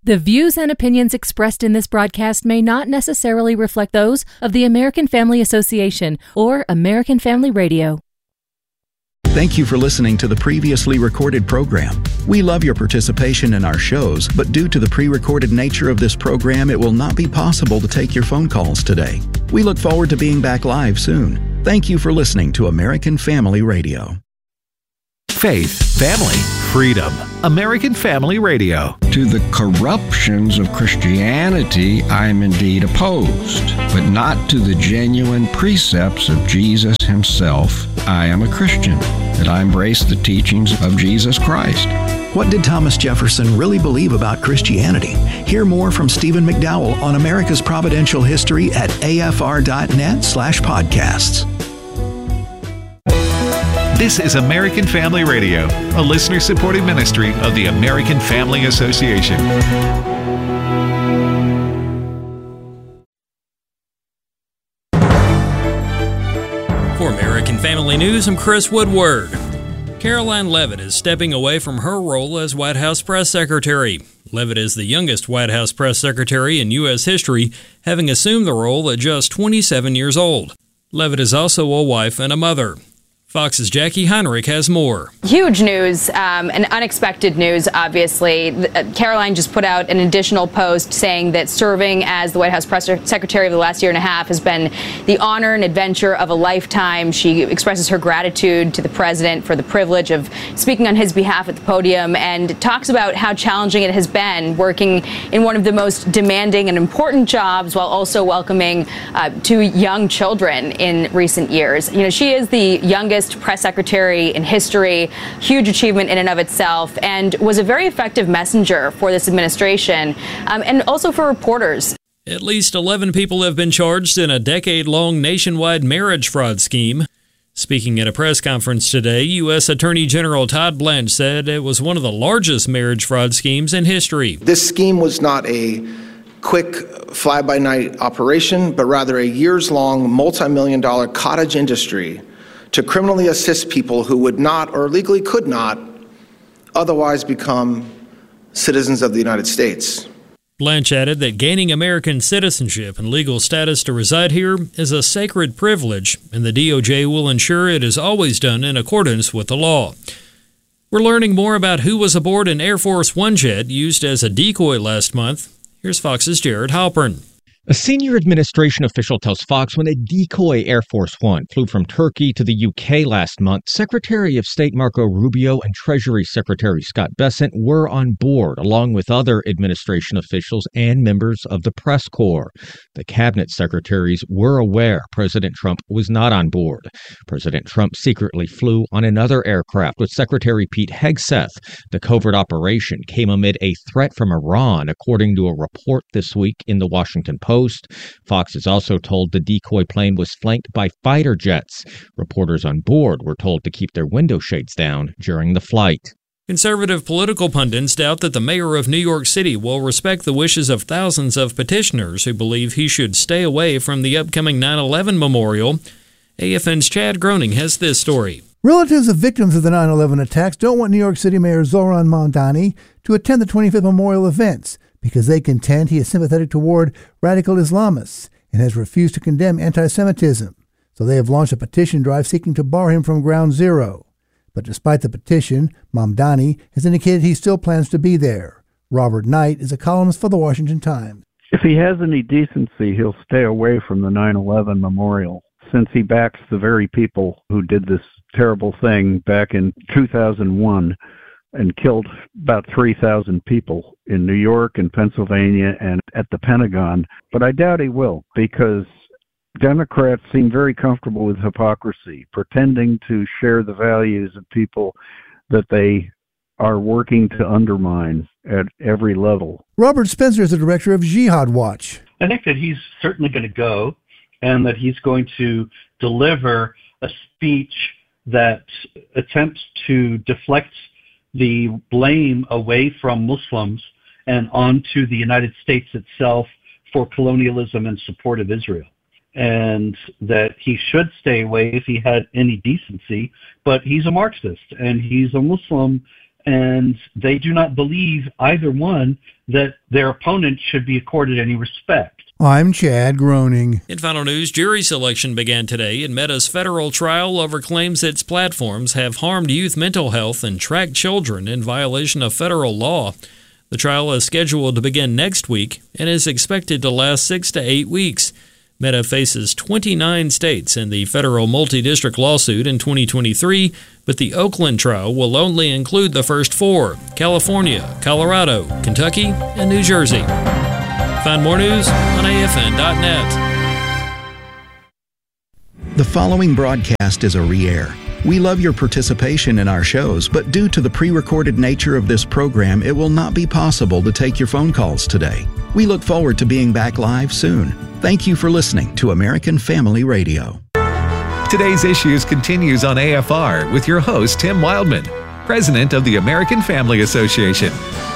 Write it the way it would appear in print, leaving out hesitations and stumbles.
The views and opinions expressed in this broadcast may not necessarily reflect those of the American Family Association or American Family Radio. Thank you for listening to the previously recorded program. We love your participation in our shows, but due to the pre-recorded nature of this program, it will not be possible to take your phone calls today. We look forward to being back live soon. Thank you for listening to American Family Radio. Faith, family, freedom. American Family Radio. To the corruptions of Christianity, I am indeed opposed, but not to the genuine precepts of Jesus himself. I am a Christian, that I embrace the teachings of Jesus Christ. What did Thomas Jefferson really believe about Christianity? Hear more from Stephen McDowell on America's Providential History at afr.net/podcasts. This is American Family Radio, a listener-supported ministry of the American Family Association. For American Family News, I'm Chris Woodward. Karoline Leavitt is stepping away from her role as White House Press Secretary. Leavitt is the youngest White House Press Secretary in U.S. history, having assumed the role at just 27 years old. Leavitt is also a wife and a mother. Fox's Jackie Heinrich has more. Huge news, and unexpected news, obviously. Karoline just put out an additional post saying that serving as the White House Press Secretary over the last year and a half has been the honor and adventure of a lifetime. She expresses her gratitude to the president for the privilege of speaking on his behalf at the podium and talks about how challenging it has been working in one of the most demanding and important jobs while also welcoming two young children in recent years. You know, she is the youngest press secretary in history, huge achievement in and of itself, and was a very effective messenger for this administration and also for reporters. At least 11 people have been charged in a decade-long nationwide marriage fraud scheme. Speaking at a press conference today, U.S. Attorney General Todd Blanche said it was one of the largest marriage fraud schemes in history. This scheme was not a quick fly-by-night operation, but rather a years-long, multi-million-dollar cottage industry to criminally assist people who would not or legally could not otherwise become citizens of the United States. Blanche added that gaining American citizenship and legal status to reside here is a sacred privilege, and the DOJ will ensure it is always done in accordance with the law. We're learning more about who was aboard an Air Force One jet used as a decoy last month. Here's Fox's Jared Halpern. A senior administration official tells Fox when a decoy Air Force One flew from Turkey to the UK last month, Secretary of State Marco Rubio and Treasury Secretary Scott Bessent were on board, along with other administration officials and members of the press corps. The cabinet secretaries were aware President Trump was not on board. President Trump secretly flew on another aircraft with Secretary Pete Hegseth. The covert operation came amid a threat from Iran, according to a report this week in the Washington Post. Fox is also told the decoy plane was flanked by fighter jets. Reporters on board were told to keep their window shades down during the flight. Conservative political pundits doubt that the mayor of New York City will respect the wishes of thousands of petitioners who believe he should stay away from the upcoming 9/11 memorial. AFN's Chad Groening has this story. Relatives of victims of the 9/11 attacks don't want New York City Mayor Zohran Mamdani to attend the 25th memorial events because they contend he is sympathetic toward radical Islamists and has refused to condemn anti-Semitism. So they have launched a petition drive seeking to bar him from Ground Zero. But despite the petition, Mamdani has indicated he still plans to be there. Robert Knight is a columnist for The Washington Times. If he has any decency, he'll stay away from the 9/11 memorial, since he backs the very people who did this terrible thing back in 2001 and killed about 3,000 people in New York and Pennsylvania and at the Pentagon. But I doubt he will, because Democrats seem very comfortable with hypocrisy, pretending to share the values of people that they are working to undermine at every level. Robert Spencer is the director of Jihad Watch. I think that he's certainly going to go, and that he's going to deliver a speech that attempts to deflect the blame away from Muslims and onto the United States itself for colonialism and support of Israel. And that he should stay away if he had any decency, but he's a Marxist and he's a Muslim, and they do not believe either one that their opponent should be accorded any respect. I'm Chad, groaning. In final news, jury selection began today in Meta's federal trial over claims its platforms have harmed youth mental health and tracked children in violation of federal law. The trial is scheduled to begin next week and is expected to last 6 to 8 weeks. Meta faces 29 states in the federal multi-district lawsuit in 2023, but the Oakland trial will only include the first 4: California, Colorado, Kentucky, and New Jersey. Find more news on AFN.net. The following broadcast is a re-air. We love your participation in our shows, but due to the pre-recorded nature of this program, it will not be possible to take your phone calls today. We look forward to being back live soon. Thank you for listening to American Family Radio. Today's Issues continues on AFR with your host, Tim Wildman, president of the American Family Association.